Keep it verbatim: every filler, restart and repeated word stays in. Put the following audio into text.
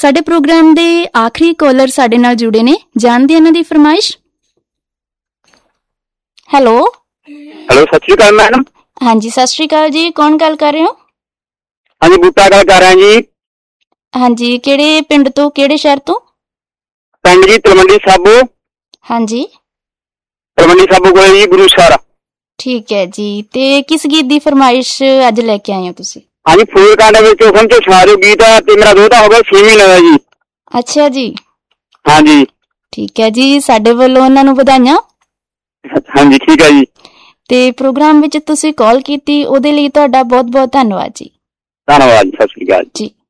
ਸਾਡੇ ਪ੍ਰੋਗਰਾਮ ਦੇ ਆਖਰੀ ਕਾਲਰ ਸਾਡੇ ਨਾਲ ਜੁੜੇ ਨੇ, ਜਾਣਦੇ ਇਹਨਾਂ ਦੀ ਫਰਮਾਇਸ਼। ਹੈਲੋ ਹੈਲੋ, ਸਤਿ ਸ਼੍ਰੀ ਅਕਾਲ ਮੈਡਮ। ਹਾਂਜੀ ਸਤਿ ਸ਼੍ਰੀ ਅਕਾਲ ਜੀ, ਕੌਣ ਗੱਲ ਕਰ ਰਹੇ ਹੋ? ਹਾਂਜੀ, ਬੂਟਾ ਗੱਲ ਕਰ ਰਿਹਾ ਜੀ। ਹਾਂਜੀ, ਕਿਹੜੇ ਪਿੰਡ ਤੋਂ, ਕਿਹੜੇ ਸ਼ਹਿਰ ਤੋਂ? ਪਿੰਡ ਜੀ ਤਲਵੰਡੀ ਸਾਬੋ। ਹਾਂਜੀ, ਤਲਵੰਡੀ ਸਾਬੋ ਕੋਲ ਜੀ, ਗੁਰੂਸਰ। ਠੀਕ ਹੈ ਜੀ। ਤੇ ਕਿਸ ਗੀਤ ਦੀ ਫਰਮਾਇਸ਼ ਅੱਜ ਲੈ ਕੇ ਆਏ ਹੋ ਤੁਸੀਂ? ਹਾਂਜੀ, ਫੂਲ ਕਾਂਡ ਵਿੱਚ ਹੁਕਮ ਚ ਛਾਜੋ ਗੀਤ ਆ ਤੇ ਮੇਰਾ ਦੋਹਤਾ ਹੋ ਗਿਆ ਛੇ ਮਹੀਨੇ ਦਾ ਜੀ। ਅੱਛਾ ਜੀ, ਹਾਂਜੀ ਠੀਕ ਹੈ ਜੀ, ਸਾਡੇ ਵੱਲੋਂ ਉਹਨਾਂ ਨੂੰ ਵਧਾਈਆਂ। ਹਾਂਜੀ ਠੀਕ ਹੈ ਜੀ। ਤੇ ਪ੍ਰੋਗਰਾਮ ਵਿੱਚ ਤੁਸੀਂ ਕਾਲ ਕੀਤੀ ਉਹਦੇ ਲਈ ਤੁਹਾਡਾ ਬਹੁਤ ਬਹੁਤ ਧੰਨਵਾਦ ਜੀ। ਧੰਨਵਾਦ ਜੀ, ਸਤਿ ਸ਼੍ਰੀ ਅਕਾਲ ਜੀ।